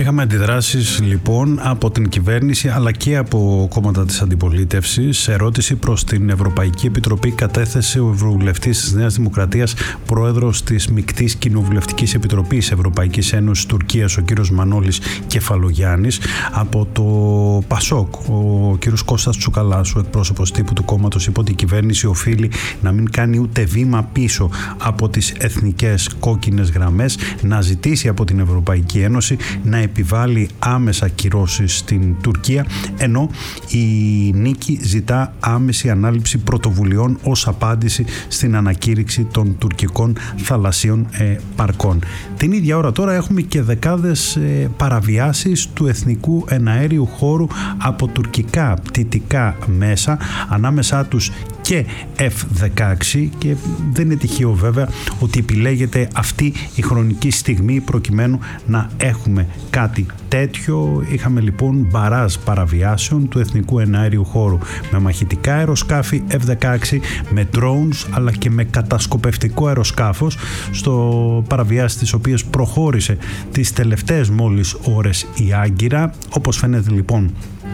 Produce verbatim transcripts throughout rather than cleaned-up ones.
Είχαμε αντιδράσεις λοιπόν από την κυβέρνηση αλλά και από κόμματα της αντιπολίτευσης. Σε ερώτηση προς την Ευρωπαϊκή Επιτροπή κατέθεσε ο Ευρωβουλευτής της Νέας Δημοκρατίας, πρόεδρος της Μεικτής Κοινοβουλευτικής Επιτροπής Ευρωπαϊκής Ένωσης Τουρκίας, ο κύριος Μανώλης Κεφαλογιάννης. Από το Πασόκ, ο κύριος Κώστας Τσουκαλάς, ο εκπρόσωπος τύπου του κόμματος, είπε ότι η κυβέρνηση οφείλει να μην κάνει ούτε βήμα πίσω από τις εθνικές κόκκινες γραμμές, να ζητήσει από την Ευρωπαϊκή Ένωση να επιβάλλει άμεσα κυρώσεις στην Τουρκία, ενώ η Νίκη ζητά άμεση ανάληψη πρωτοβουλειών ως απάντηση στην ανακήρυξη των τουρκικών θαλασσίων ε, παρκών. Την ίδια ώρα τώρα έχουμε και δεκάδες ε, παραβιάσεις του εθνικού εναέριου χώρου από τουρκικά πτυτικά μέσα, ανάμεσά τους και εφ δεκαέξι, και δεν είναι τυχαίο βέβαια ότι επιλέγεται αυτή η χρονική στιγμή προκειμένου να έχουμε κάτι τέτοιο. Είχαμε λοιπόν μπαράζ παραβιάσεων του εθνικού εναέριου χώρου με μαχητικά αεροσκάφη εφ δεκαέξι, με drones αλλά και με κατασκοπευτικό αεροσκάφος, στο παραβιάσεις τις οποίες προχώρησε τις τελευταίες μόλις ώρες η Άγκυρα. Όπως φαίνεται λοιπόν,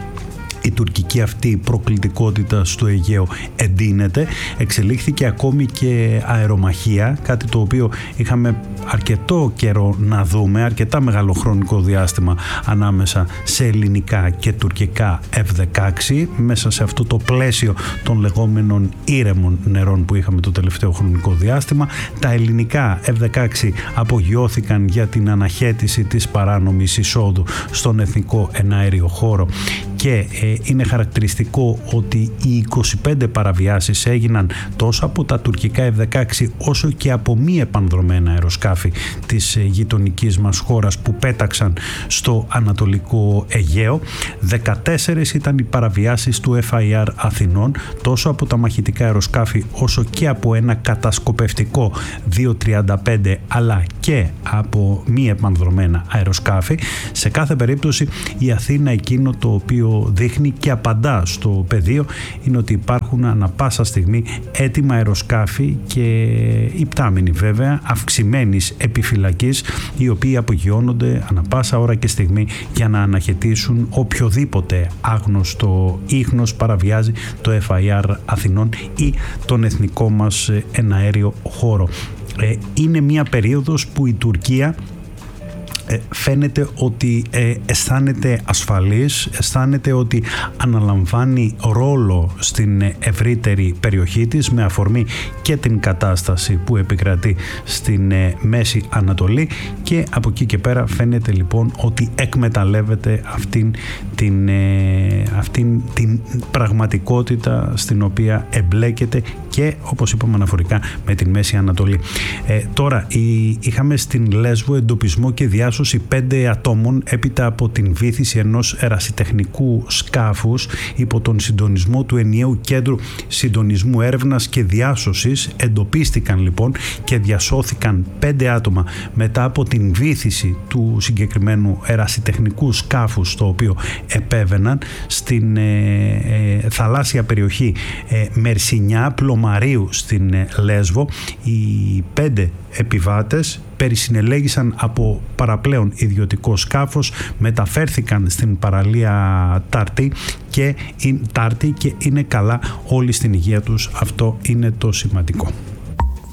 η τουρκική αυτή προκλητικότητα στο Αιγαίο εντείνεται. Εξελίχθηκε ακόμη και αερομαχία, κάτι το οποίο είχαμε αρκετό καιρό να δούμε, αρκετά μεγάλο χρονικό διάστημα ανάμεσα σε ελληνικά και τουρκικά εφ δεκαέξι, μέσα σε αυτό το πλαίσιο των λεγόμενων ήρεμων νερών που είχαμε το τελευταίο χρονικό διάστημα. Τα ελληνικά εφ δεκαέξι απογειώθηκαν για την αναχέτηση της παράνομης εισόδου στον εθνικό εναέριο χώρο, και ε, είναι χαρακτηριστικό ότι οι είκοσι πέντε παραβιάσεις έγιναν τόσο από τα τουρκικά εφ δεκαέξι όσο και από μη επανδρομένα αεροσκάφη της γειτονικής μας χώρας που πέταξαν στο Ανατολικό Αιγαίο. δεκατέσσερις ήταν οι παραβιάσεις του εφ άι αρ Αθηνών, τόσο από τα μαχητικά αεροσκάφη όσο και από ένα κατασκοπευτικό δύο τριάντα πέντε, αλλά και από μη επανδρομένα αεροσκάφη. Σε κάθε περίπτωση η Αθήνα εκείνο το οποίο δείχνει και απαντά στο πεδίο είναι ότι υπάρχουν ανα πάσα στιγμή έτοιμα αεροσκάφη και υπτάμενοι βέβαια αυξημένης επιφυλακής, οι οποίοι απογειώνονται ανα πάσα ώρα και στιγμή για να αναχαιτήσουν οποιοδήποτε άγνωστο ίχνος παραβιάζει το εφ άι αρ Αθηνών ή τον εθνικό μας εναέριο χώρο. Ε, είναι μια περίοδος που η Τουρκία Ε, φαίνεται ότι ε, αισθάνεται ασφαλής, αισθάνεται ότι αναλαμβάνει ρόλο στην ευρύτερη περιοχή της, με αφορμή και την κατάσταση που επικρατεί στην ε, Μέση Ανατολή, και από εκεί και πέρα φαίνεται λοιπόν ότι εκμεταλλεύεται αυτήν την, ε, αυτήν την πραγματικότητα στην οποία εμπλέκεται και, όπως είπαμε αναφορικά, με την Μέση Ανατολή. Ε, τώρα η, είχαμε στην Λέσβο εντοπισμό και διάσωση πέντε ατόμων έπειτα από την βύθιση ενός ερασιτεχνικού σκάφους υπό τον συντονισμό του Ενιαίου Κέντρου Συντονισμού Έρευνας και Διάσωσης. Εντοπίστηκαν λοιπόν και διασώθηκαν πέντε άτομα μετά από την βύθιση του συγκεκριμένου ερασιτεχνικού σκάφους, το οποίο επέβαιναν στην ε, ε, θαλάσσια περιοχή ε, Μερσινιά Πλωμαρίου στην ε, Λέσβο. Οι πέντε επιβάτες περισυνελέγησαν από παραπλέον ιδιωτικό σκάφος, μεταφέρθηκαν στην παραλία Τάρτη και, Τάρτη και είναι καλά όλοι στην υγεία τους. Αυτό είναι το σημαντικό.